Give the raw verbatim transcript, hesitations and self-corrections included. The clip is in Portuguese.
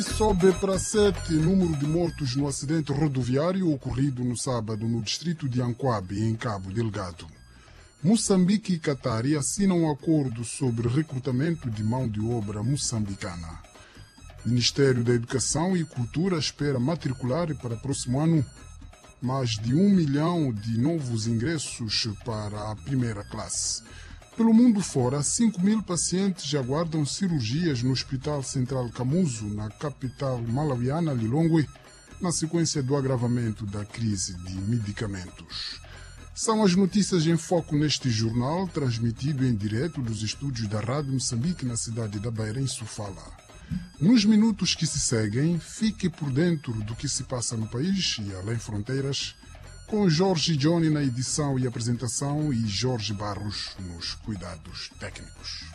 Sobe para sete o número de mortos no acidente rodoviário ocorrido no sábado no distrito de Anquabe, em Cabo Delgado. Moçambique e Catar assinam um acordo sobre recrutamento de mão de obra moçambicana. O Ministério da Educação e Cultura espera matricular para o próximo ano mais de um milhão de novos ingressos para a primeira classe. Pelo mundo fora, cinco mil pacientes aguardam cirurgias no Hospital Central Camuso, na capital malawiana Lilongwe, na sequência do agravamento da crise de medicamentos. São as notícias em foco neste jornal, transmitido em direto dos estúdios da Rádio Moçambique, na cidade da Beira, em Sofala. Nos minutos que se seguem, fique por dentro do que se passa no país e além fronteiras, com Jorge Johnny na edição e apresentação e Jorge Barros nos cuidados técnicos.